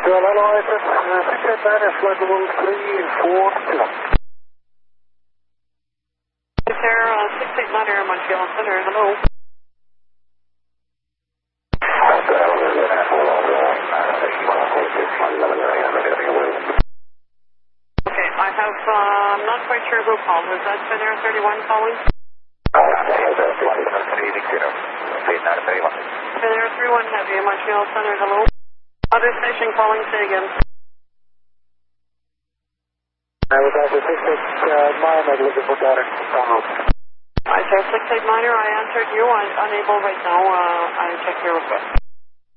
Well, hello, ISS 689, flight level 342. Is there 689 Air Montreal Center? Hello. Okay, I have, I'm not quite sure who called. Was that Fin Air 31 calling? Fin Air 31 Heavy, Montreal Center, hello. Other station calling, say again. I was at the 689, I'm looking for data. I said 689er, I answered you. I'm unable right now. I check your request.